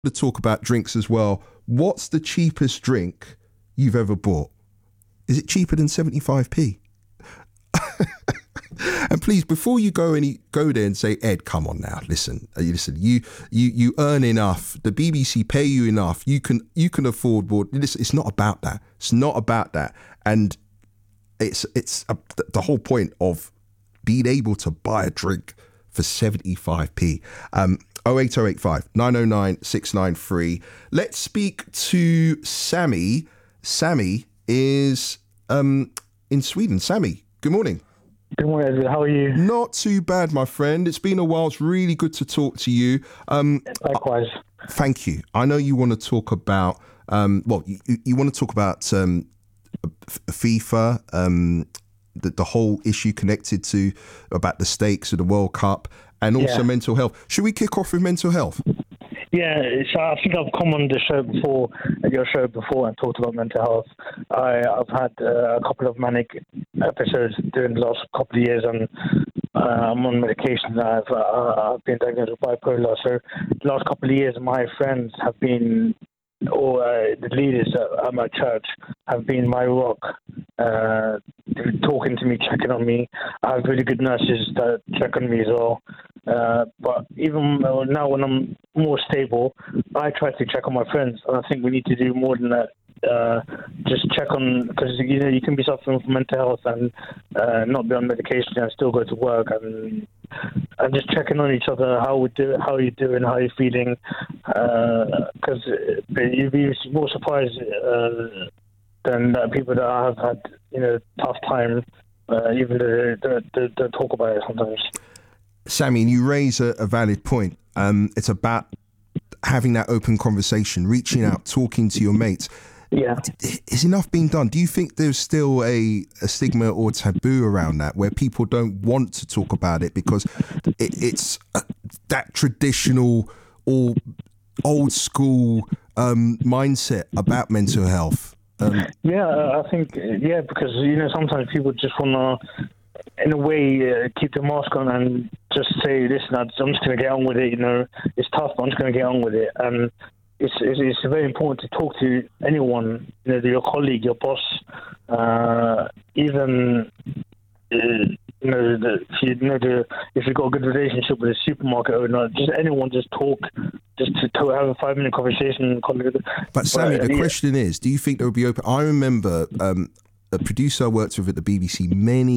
to talk about drinks as well. What's the cheapest drink you've ever bought? Is it cheaper than 75p? And please, before you go there and say, Ed, come on now, listen, you earn enough. The BBC pay you enough. You can afford more. Listen, it's not about that. It's not about that. And it's the whole point of being able to buy a drink for 75p. 08085 909 693. Let's speak to Sammy. Sammy is in Sweden. Sammy, good morning. Good morning, Edward. How are you? Not too bad, my friend. It's been a while. It's really good to talk to you. Likewise. Thank you. I know you want to talk about, you want to talk about FIFA, the whole issue connected to about the stakes of the World Cup and also mental health. Should we kick off with mental health? Yeah, so I think I've come on your show before, and talked about mental health. I've had a couple of manic episodes during the last couple of years, and I'm on medication. I've been diagnosed with bipolar. So the last couple of years, my friends have been, or the leaders at my church have been my rock, talking to me, checking on me. I have really good nurses that check on me as well. But even now, when I'm more stable, I try to check on my friends, and I think we need to do more than that. Just check on, because you can be suffering from mental health and not be on medication and still go to work, and just checking on each other, how are you doing, how are you feeling, because you'd be more surprised than people that have had tough time, even though they talk about it sometimes. Sammy, you raise a valid point. It's about having that open conversation, reaching out, talking to your mates. Yeah. Is enough being done? Do you think there's still a stigma or taboo around that, where people don't want to talk about it because it's that traditional or old school mindset about mental health? I think, because, sometimes people just want to, in a way, keep the mask on and just say, listen, I'm just going to get on with it, it's tough, but I'm just going to get on with it. And it's very important to talk to anyone, your colleague, your boss, even, if you've got a good relationship with a supermarket owner, just anyone, just talk, just to have a 5-minute conversation. But Sammy, the question is, do you think there will be open? I remember a producer I worked with at the BBC many